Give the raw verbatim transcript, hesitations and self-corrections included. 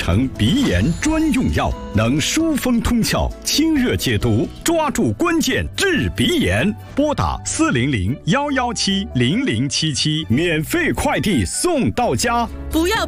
成鼻炎专用药，能疏风通窍、清热解毒，抓住关键治鼻炎。拨打四零零幺幺七零零七七，免费快递送到家。 不要